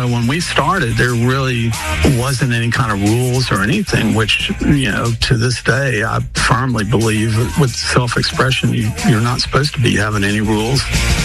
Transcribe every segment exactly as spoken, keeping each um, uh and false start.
know, when we started, there really wasn't any kind of rules or anything, which, you know, to this day, I firmly believe that with self-expression, you, you're not supposed to be having any rules.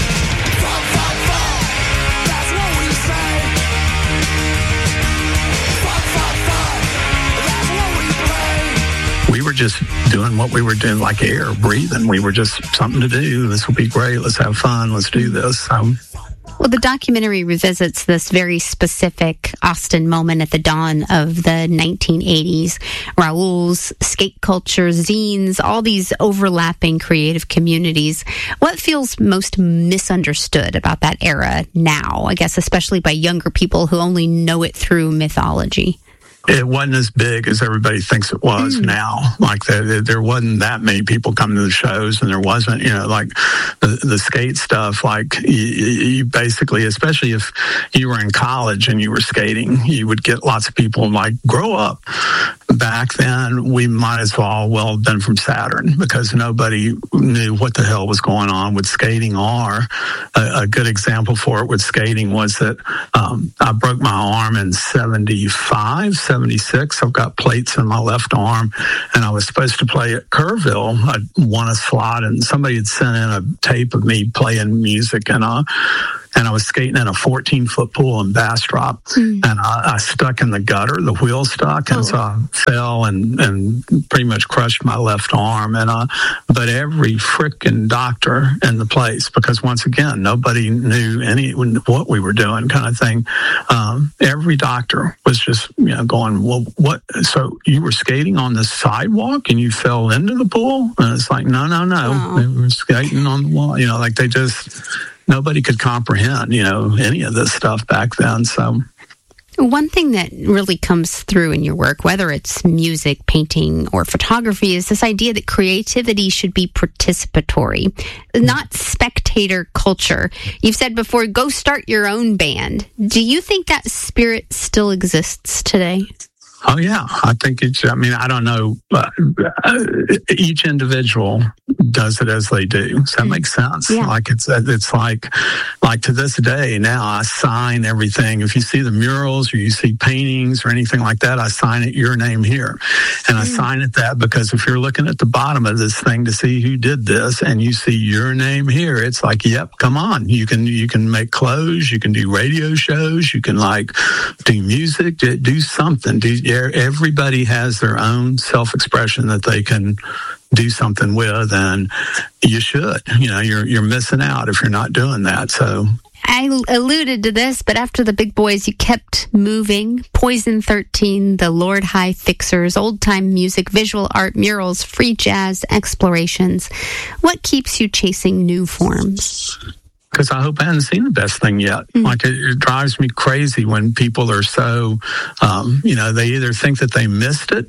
We were just doing what we were doing, like air, breathing. We were just something to do. This will be great. Let's have fun. Let's do this. Um, Well, the documentary revisits this very specific Austin moment at the dawn of the nineteen eighties. Raul's skate culture, zines, all these overlapping creative communities. What feels most misunderstood about that era now, I guess, especially by younger people who only know it through mythology? It wasn't as big as everybody thinks it was mm. now. Like, there, there wasn't that many people coming to the shows, and there wasn't, you know, like the, the skate stuff. Like, you, you basically, especially if you were in college and you were skating, you would get lots of people like, grow up. Back then, we might as well well have been from Saturn, because nobody knew what the hell was going on with skating. Or a, a good example for it with skating was that um, I broke my arm in seventy-five, seventy-six. I've got plates in my left arm, and I was supposed to play at Kerrville. I won a slot, and somebody had sent in a tape of me playing music, and uh, and I was skating in a fourteen-foot pool in Bastrop, mm. and I, I stuck in the gutter. The wheel stuck, and oh. so I fell and, and pretty much crushed my left arm. And uh, but every frickin' doctor in the place, because once again, nobody knew any what we were doing, kind of thing. Um, every doctor was just, you know, going, well, what? So you were skating on the sidewalk and you fell into the pool? And it's like, no, no, no. Oh. They were skating on the wall. You know, like they just... Nobody could comprehend, you know, any of this stuff back then. So, one thing that really comes through in your work, whether it's music, painting, or photography, is this idea that creativity should be participatory, not spectator culture. You've said before, go start your own band. Do you think that spirit still exists today? Oh, yeah. I think it's, I mean, I don't know. Uh, each individual does it as they do. Does that make sense? Yeah. Like, it's it's like, like to this day now, I sign everything. If you see the murals or you see paintings or anything like that, I sign it, your name here. And I mm. sign it that because if you're looking at the bottom of this thing to see who did this and you see your name here, it's like, yep, come on. You can, you can make clothes, you can do radio shows, you can like do music, do, do something. Do, everybody has their own self-expression that they can do something with, and you should. You know, you're you're missing out if you're not doing that. So I alluded to this, but after the big boys, you kept moving. Poison thirteen, the Lord High Fixers, old-time music, visual art, murals, free jazz, explorations. What keeps you chasing new forms? Because I hope I haven't seen the best thing yet. Mm. Like, it, it drives me crazy when people are so, um, you know, they either think that they missed it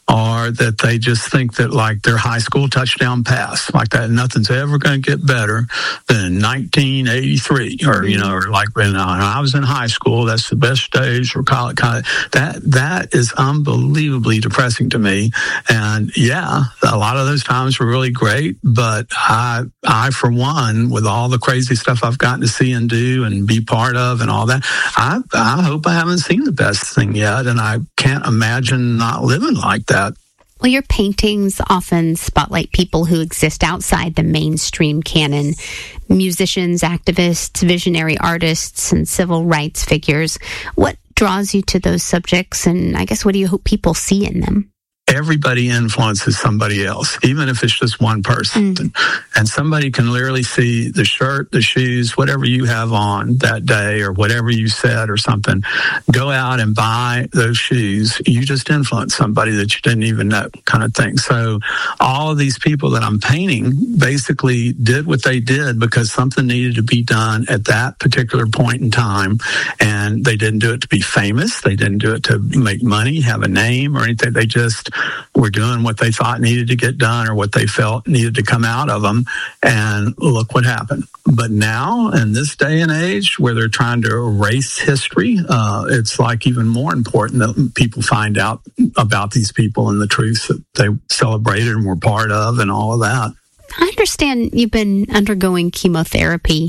or that they just think that, like, their high school touchdown pass, like that, nothing's ever going to get better than nineteen eighty-three. Or, you know, or like when I was in high school, that's the best days for college. That, that is unbelievably depressing to me. And, yeah, a lot of those times were really great, but I, I for one, with all the crazy stuff stuff I've gotten to see and do and be part of and all that, I, I hope I haven't seen the best thing yet, and I can't imagine not living like that. Well, your paintings often spotlight people who exist outside the mainstream canon. Musicians, activists, visionary artists, and civil rights figures. What draws you to those subjects, and I guess what do you hope people see in them? Everybody influences somebody else, even if it's just one person. Mm. And somebody can literally see the shirt, the shoes, whatever you have on that day or whatever you said or something. Go out and buy those shoes. You just influence somebody that you didn't even know, kind of thing. So all of these people that I'm painting basically did what they did because something needed to be done at that particular point in time. And they didn't do it to be famous. They didn't do it to make money, have a name or anything. They just were doing what they thought needed to get done or what they felt needed to come out of them. And look what happened. But now, in this day and age, where they're trying to erase history, uh, it's like even more important that people find out about these people and the truths that they celebrated and were part of and all of that. I understand you've been undergoing chemotherapy.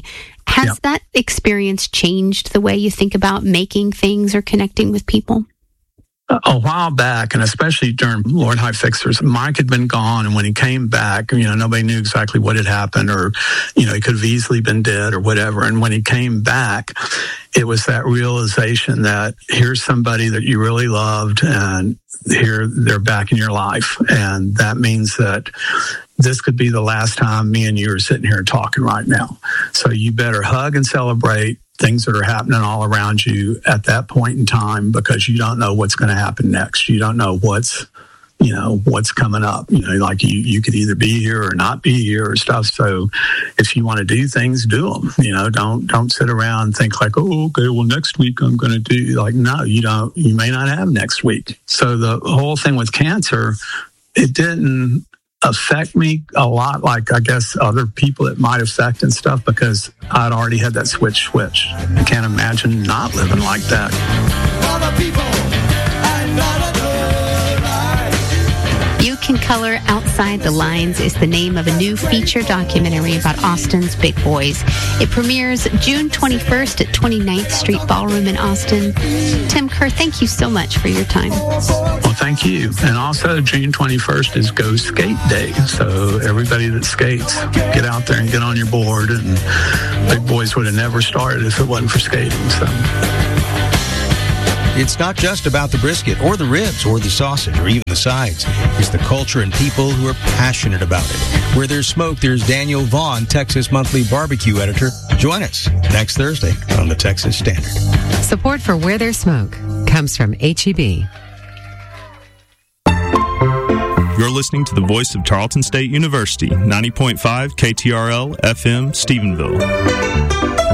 Has Yep. that experience changed the way you think about making things or connecting with people? A while back, and especially during Lord High Fixers, Mike had been gone, and when he came back, you know, nobody knew exactly what had happened, or, you know, he could have easily been dead or whatever. And when he came back, it was that realization that here's somebody that you really loved, and here they're back in your life. And that means that this could be the last time me and you are sitting here talking right now. So you better hug and celebrate things that are happening all around you at that point in time, because you don't know what's going to happen next. You don't know what's, you know, what's coming up. You know, like you, you could either be here or not be here or stuff. So if you want to do things, do them. You know, don't don't sit around and think like, oh, okay, well, next week I'm going to do, like, no, you don't. You may not have next week. So the whole thing with cancer, it didn't affect me a lot like I guess other people it might affect and stuff, because I'd already had that switch switch. I can't imagine not living like that. You Can Color Outside the Lines is the name of a new feature documentary about Austin's big boys. It premieres June twenty-first at twenty-ninth Street Ballroom in Austin. Tim Kerr, thank you so much for your time. Well, thank you. And also June twenty-first is Go Skate Day. So everybody that skates, get out there and get on your board. And Big Boys would have never started if it wasn't for skating. So it's not just about the brisket or the ribs or the sausage or even the sides. It's the culture and people who are passionate about it. Where there's smoke, there's Daniel Vaughn, Texas Monthly Barbecue Editor. Join us next Thursday on the Texas Standard. Support for Where There's Smoke comes from H E B. You're listening to the voice of Tarleton State University, ninety point five K T R L F M, Stephenville.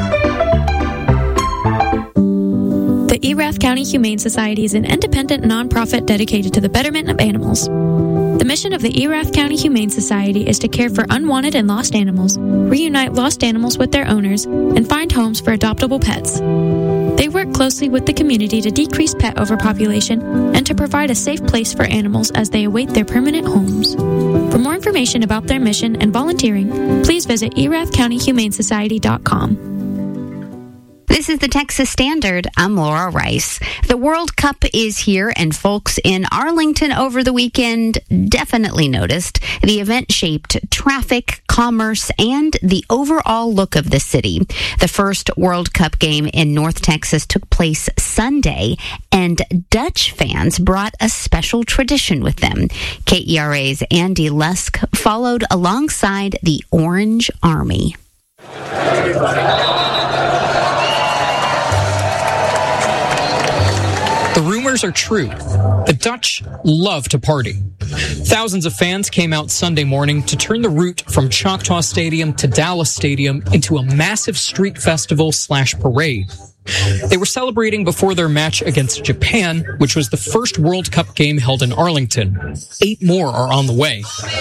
The Erath County Humane Society is an independent nonprofit dedicated to the betterment of animals. The mission of the Erath County Humane Society is to care for unwanted and lost animals, reunite lost animals with their owners, and find homes for adoptable pets. They work closely with the community to decrease pet overpopulation and to provide a safe place for animals as they await their permanent homes. For more information about their mission and volunteering, please visit erath county humane society dot com. This is the Texas Standard. I'm Laura Rice. The World Cup is here, and folks in Arlington over the weekend definitely noticed. The event shaped traffic, commerce, and the overall look of the city. The first World Cup game in North Texas took place Sunday, and Dutch fans brought a special tradition with them. K E R A's Andy Lusk followed alongside the Orange Army. The rumors are true. The Dutch love to party. Thousands of fans came out Sunday morning to turn the route from Choctaw Stadium to Dallas Stadium into a massive street festival slash parade. They were celebrating before their match against Japan, which was the first World Cup game held in Arlington. Eight more are on the way.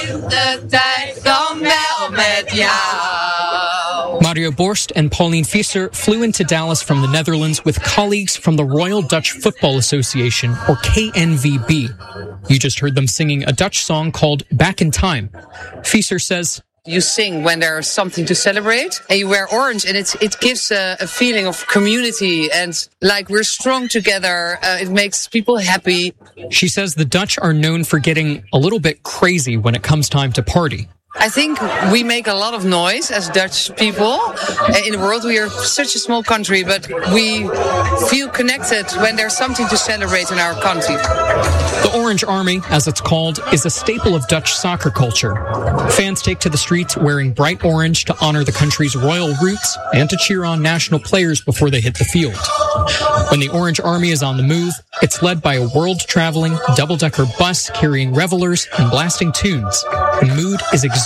Mario Borst and Pauline Visser flew into Dallas from the Netherlands with colleagues from the Royal Dutch Football Association, or K N V B. You just heard them singing a Dutch song called Back in Time. Visser says, you sing when there's something to celebrate, and you wear orange, and it's, it gives a, a feeling of community and like we're strong together. Uh, it makes people happy. She says the Dutch are known for getting a little bit crazy when it comes time to party. I think we make a lot of noise as Dutch people. In the world, we are such a small country, but we feel connected when there's something to celebrate in our country. The Orange Army, as it's called, is a staple of Dutch soccer culture. Fans take to the streets wearing bright orange to honor the country's royal roots and to cheer on national players before they hit the field. When the Orange Army is on the move, it's led by a world-traveling, double-decker bus carrying revelers and blasting tunes. The mood is exuberant.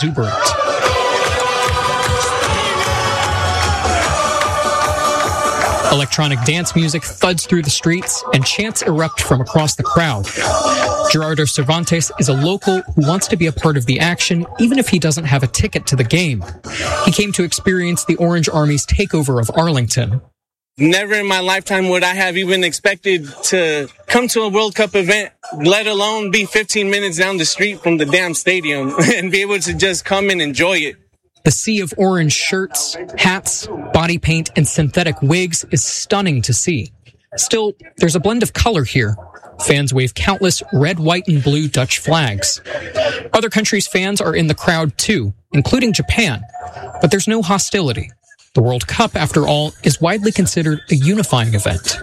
Electronic dance music thuds through the streets, and chants erupt from across the crowd. Gerardo Cervantes is a local who wants to be a part of the action, even if he doesn't have a ticket to the game. He came to experience the Orange Army's takeover of Arlington. Never in my lifetime would I have even expected to come to a World Cup event, let alone be fifteen minutes down the street from the damn stadium and be able to just come and enjoy it. The sea of orange shirts, hats, body paint, and synthetic wigs is stunning to see. Still, there's a blend of color here. Fans wave countless red, white, and blue Dutch flags. Other countries' fans are in the crowd too, including Japan. But there's no hostility. The World Cup, after all, is widely considered a unifying event.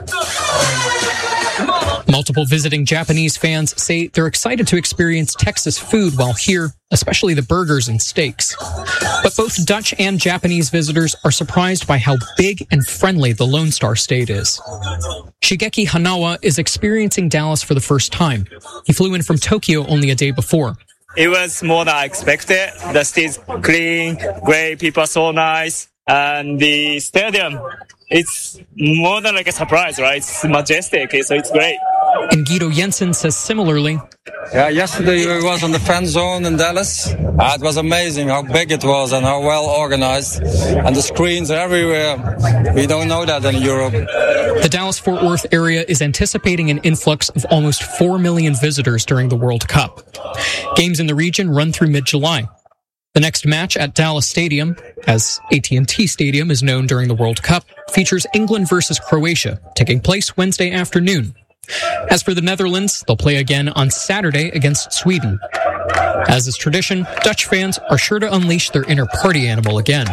Multiple visiting Japanese fans say they're excited to experience Texas food while here, especially the burgers and steaks. But both Dutch and Japanese visitors are surprised by how big and friendly the Lone Star State is. Shigeki Hanawa is experiencing Dallas for the first time. He flew in from Tokyo only a day before. It was more than I expected. The state's clean, great, people are so nice. And the stadium, it's more than like a surprise, right? It's majestic, so it's great. And Guido Jensen says similarly. Yeah, yesterday we was on the fan zone in Dallas. Uh, it was amazing how big it was and how well organized. And the screens are everywhere. We don't know that in Europe. The Dallas-Fort Worth area is anticipating an influx of almost four million visitors during the World Cup. Games in the region run through mid-July. The next match at Dallas Stadium, as A T and T Stadium is known during the World Cup, features England versus Croatia, taking place Wednesday afternoon. As for the Netherlands, they'll play again on Saturday against Sweden. As is tradition, Dutch fans are sure to unleash their inner party animal again.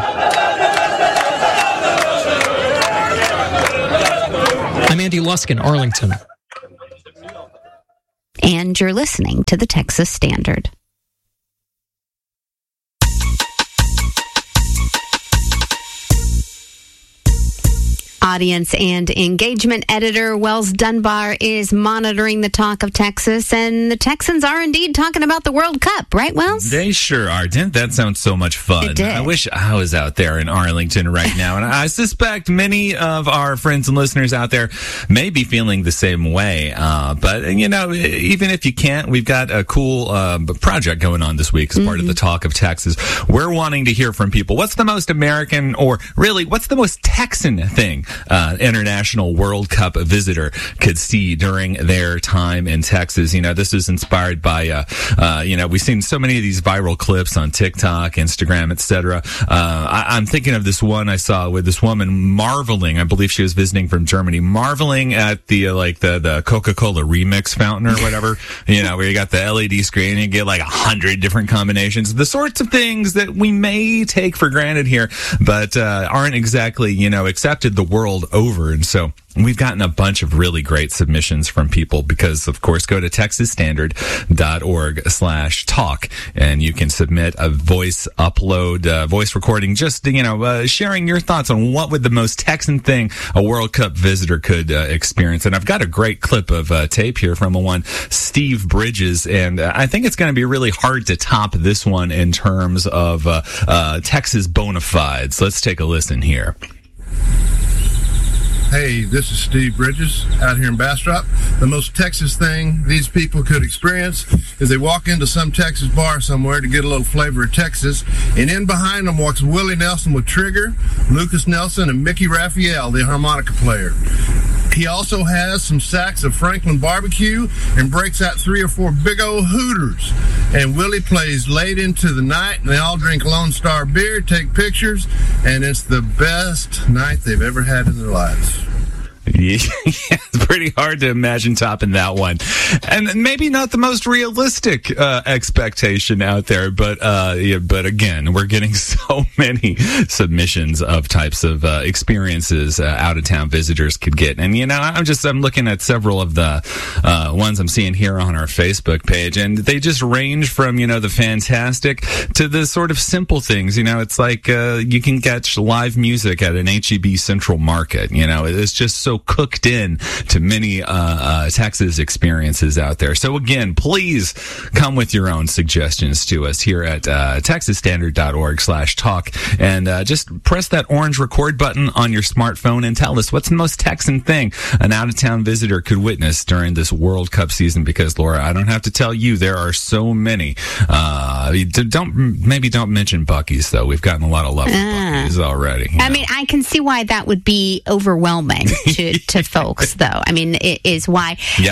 I'm Andy Lusk in Arlington. And you're listening to the Texas Standard. Audience and engagement editor Wells Dunbar is monitoring the talk of Texas, and the Texans are indeed talking about the World Cup, right, Wells? They sure are. Didn't that sound so much fun? It did. I wish I was out there in Arlington right now, and I suspect many of our friends and listeners out there may be feeling the same way. Uh, but, you know, even if you can't, we've got a cool uh, project going on this week as mm-hmm. part of the talk of Texas. We're wanting to hear from people. What's the most American, or really, what's the most Texan thing Uh, international World Cup visitor could see during their time in Texas? You know, this is inspired by, uh, uh, you know, we've seen so many of these viral clips on TikTok, Instagram, et cetera. Uh, I- I'm thinking of this one I saw with this woman marveling, I believe she was visiting from Germany, marveling at the, uh, like, the, the Coca-Cola remix fountain or whatever, you know, where you got the L E D screen and you get like a hundred different combinations, the sorts of things that we may take for granted here, but, uh, aren't exactly, you know, accepted the world over. And so we've gotten a bunch of really great submissions from people because, of course, go to texasstandard.org slash talk and you can submit a voice upload, uh, voice recording, just, you know, uh, sharing your thoughts on what would the most Texan thing a World Cup visitor could uh, experience. And I've got a great clip of uh, tape here from a one Steve Bridges, and uh, I think it's going to be really hard to top this one in terms of uh, uh, Texas bona fides. Let's take a listen here. Hey, this is Steve Bridges out here in Bastrop. The most Texas thing these people could experience is they walk into some Texas bar somewhere to get a little flavor of Texas, and in behind them walks Willie Nelson with Trigger, Lucas Nelson, and Mickey Raphael, the harmonica player. He also has some sacks of Franklin barbecue and breaks out three or four big old Hooters. And Willie plays late into the night, and they all drink Lone Star beer, take pictures, and it's the best night they've ever had in their lives. Yeah, it's pretty hard to imagine topping that one. And maybe not the most realistic uh, expectation out there, but uh, yeah, but again, we're getting so many submissions of types of uh, experiences uh, out-of-town visitors could get. And, you know, I'm just, I'm looking at several of the uh, ones I'm seeing here on our Facebook page, and they just range from, you know, the fantastic to the sort of simple things. You know, it's like uh, you can catch live music at an H E B Central Market. You know, it's just so cooked in to many uh, uh Texas experiences out there. So again, please come with your own suggestions to us here at uh, texasstandard.org slash talk, and uh, just press that orange record button on your smartphone and tell us what's the most Texan thing an out-of-town visitor could witness during this World Cup season, because Laura, I don't have to tell you, there are so many. Uh, don't maybe don't mention Buc-ee's, though. We've gotten a lot of love for uh, Buc-ee's already. I know? mean, I can see why that would be overwhelming to, to folks, though. I mean, it is why, yes. you know, I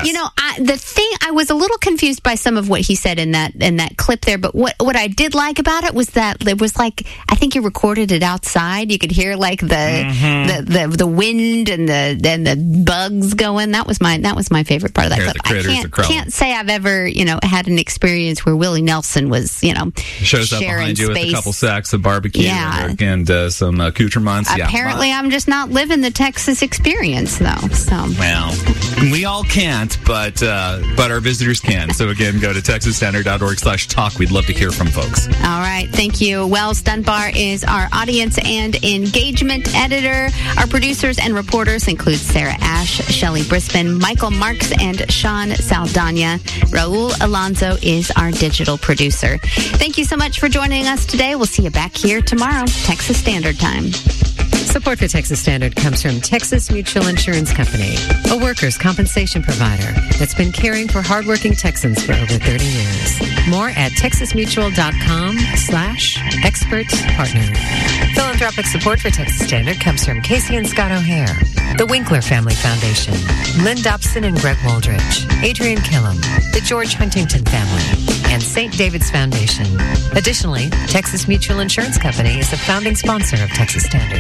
I, the thing, I was a little confused by some of what he said in that in that clip there, but what, what I did like about it was that it was like, I think he recorded it outside. You could hear like the mm-hmm. the, the the wind and the and the bugs going. That was my that was my favorite part of that Hear clip. The critters I can't, can't say I've ever, you know, had an experience where Willie Nelson was, you know, shows up behind you space. with a couple sacks of barbecue yeah. and, and uh, some accoutrements. Apparently, yeah, I'm just not living the Texas experience, though. So well, we all can't, but uh, but our visitors can. So again, go to texas standard dot org slash talk. We'd love to hear from folks. All right, thank you. Wells Dunbar is our audience and engagement editor. Our producers and reporters include Sarah Ash, Shelley Brisbane, Michael Marks, and Sean Saldana. Raul Alonso is our digital producer. Thank you so much for joining us today. We'll see you back here tomorrow, Texas Standard Time. Support for Texas Standard comes from Texas Mutual Insurance Company, a workers' compensation provider that's been caring for hardworking Texans for over thirty years. More at texasmutual.com slash expert partner. Philanthropic support for Texas Standard comes from Casey and Scott O'Hare, the Winkler Family Foundation, Lynn Dobson and Greg Waldridge, Adrian Killam, the George Huntington family, and Saint David's Foundation. Additionally, Texas Mutual Insurance Company is the founding sponsor of Texas Standard.